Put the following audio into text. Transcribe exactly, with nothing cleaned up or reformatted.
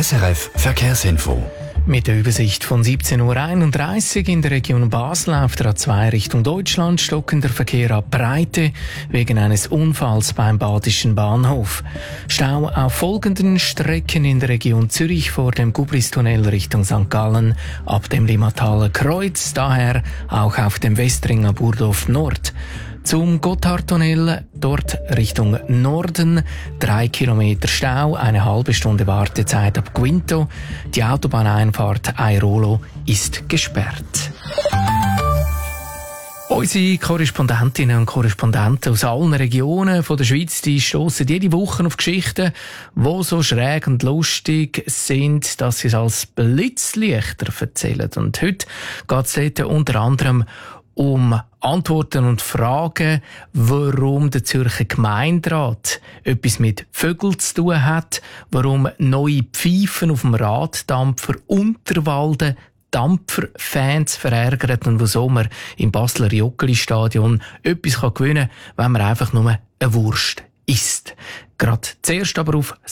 S R F Verkehrsinfo. Mit der Übersicht von siebzehn Uhr einunddreißig in der Region Basel auf der A zwei Richtung Deutschland stockender Verkehr ab Breite wegen eines Unfalls beim Badischen Bahnhof. Stau auf folgenden Strecken in der Region Zürich vor dem Gubristunnel Richtung Sankt Gallen ab dem Limmataler Kreuz, daher auch auf dem Westringer Burdorf Nord. Zum Gotthardtunnel, dort Richtung Norden, drei Kilometer Stau, eine halbe Stunde Wartezeit ab Guinto. Die Autobahneinfahrt Airolo ist gesperrt. Unsere Korrespondentinnen und Korrespondenten aus allen Regionen von der Schweiz, die stossen jede Woche auf Geschichten, die so schräg und lustig sind, dass sie es als Blitzlichter erzählen. Und heute geht es dort unter anderem um Antworten und Fragen, warum der Zürcher Gemeinderat etwas mit Vögeln zu tun hat, warum neue Pfeifen auf dem Raddampfer Unterwalden Dampferfans verärgert und wieso man im Basler Joggeli-Stadion etwas gewinnen kann, wenn man einfach nur eine Wurst isst. Gerade zuerst aber auf